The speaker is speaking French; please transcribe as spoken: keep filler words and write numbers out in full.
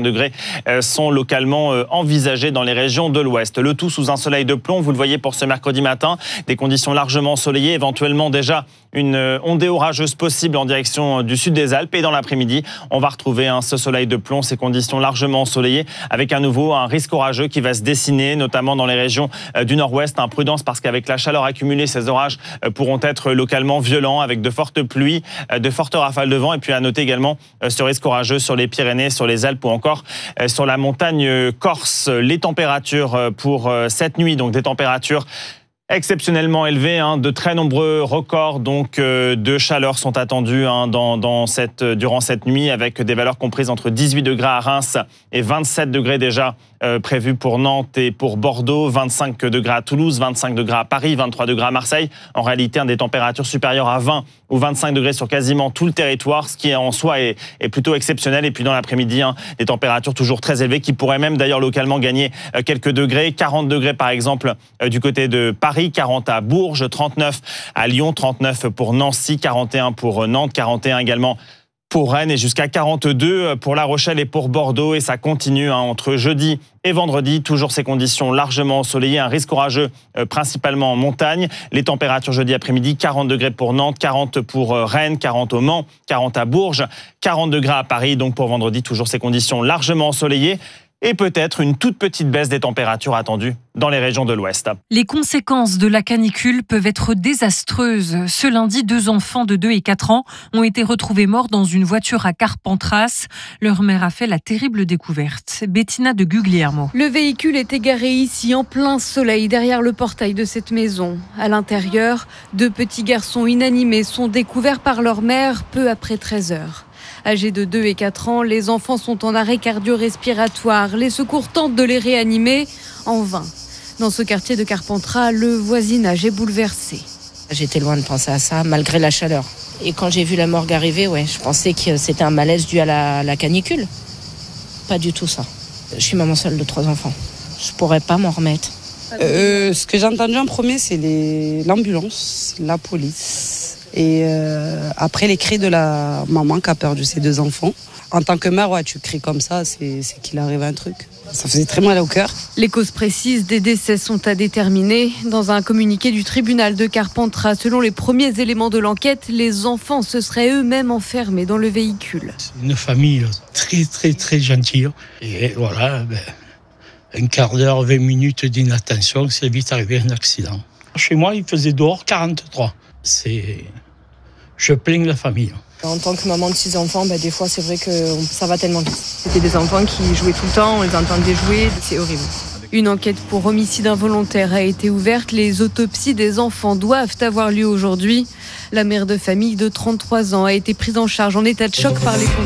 degrés sont localement envisagés dans les régions de l'Ouest. Le tout sous un soleil de plomb, vous le voyez pour ce mercredi matin, des conditions largement ensoleillées, éventuellement déjà une ondée orageuse possible en direction du sud des Alpes. Et dans l'après-midi, on va retrouver hein, ce soleil de plomb, ces conditions largement ensoleillées, avec à nouveau un risque orageux qui va se dessiner, notamment dans les régions du nord-ouest. Hein, prudence parce qu'avec la chaleur accumulée, ces orages pourront être localement violents, avec de fortes pluies, de fortes rafales de vent. Et puis à noter également ce risque orageux sur les Pyrénées, sur les Alpes ou encore sur la montagne corse. Les températures pour cette nuit, donc des températures exceptionnellement élevées, hein, de très nombreux records donc euh, de chaleur sont attendus hein, dans, dans cette, durant cette nuit, avec des valeurs comprises entre dix-huit degrés à Reims et vingt-sept degrés déjà euh, prévus pour Nantes et pour Bordeaux, vingt-cinq degrés à Toulouse, vingt-cinq degrés à Paris, vingt-trois degrés à Marseille. En réalité, hein, des températures supérieures à vingt ou vingt-cinq degrés sur quasiment tout le territoire, ce qui en soi est, est plutôt exceptionnel. Et puis dans l'après-midi, hein, des températures toujours très élevées qui pourraient même d'ailleurs localement gagner euh, quelques degrés. quarante degrés par exemple euh, du côté de Paris, quarante à Bourges, trente-neuf à Lyon, trente-neuf pour Nancy, quarante et un pour Nantes, quarante et un également pour Rennes et jusqu'à quarante-deux pour La Rochelle et pour Bordeaux. Et ça continue hein, entre jeudi et vendredi. Toujours ces conditions largement ensoleillées, un risque orageux euh, principalement en montagne. Les températures jeudi après-midi, quarante degrés pour Nantes, quarante pour euh, Rennes, quarante au Mans, quarante à Bourges, quarante degrés à Paris. Donc pour vendredi, toujours ces conditions largement ensoleillées. Et peut-être une toute petite baisse des températures attendues dans les régions de l'Ouest. Les conséquences de la canicule peuvent être désastreuses. Ce lundi, deux enfants de deux et quatre ans ont été retrouvés morts dans une voiture à Carpentras. Leur mère a fait la terrible découverte. Bettina de Guglielmo. Le véhicule est égaré ici en plein soleil derrière le portail de cette maison. À l'intérieur, deux petits garçons inanimés sont découverts par leur mère peu après treize heures. Âgés de deux et quatre ans, les enfants sont en arrêt cardio-respiratoire. Les secours tentent de les réanimer en vain. Dans ce quartier de Carpentras, le voisinage est bouleversé. J'étais loin de penser à ça, malgré la chaleur. Et quand j'ai vu la morgue arriver, ouais, je pensais que c'était un malaise dû à la, la canicule. Pas du tout ça. Je suis maman seule de trois enfants. Je pourrais pas m'en remettre. Euh, ce que j'ai entendu en premier, c'est les, l'ambulance, la police. Et euh, après, les cris de la maman qui a perdu ses deux enfants. En tant que mère, ouais, tu cries comme ça, c'est, c'est qu'il arrive un truc. Ça faisait très mal au cœur. Les causes précises des décès sont à déterminer. Dans un communiqué du tribunal de Carpentras, selon les premiers éléments de l'enquête, les enfants se seraient eux-mêmes enfermés dans le véhicule. C'est une famille très, très, très gentille. Et voilà, ben, un quart d'heure, vingt minutes d'inattention, c'est vite arrivé un accident. Chez moi, il faisait dehors quarante-trois. C'est... Je plains la famille. En tant que maman de six enfants, bah, des fois c'est vrai que ça va tellement vite. C'était des enfants qui jouaient tout le temps, on les entendait jouer, c'est horrible. Une enquête pour homicide involontaire a été ouverte. Les autopsies des enfants doivent avoir lieu aujourd'hui. La mère de famille de trente-trois ans a été prise en charge en état de choc par les conditions.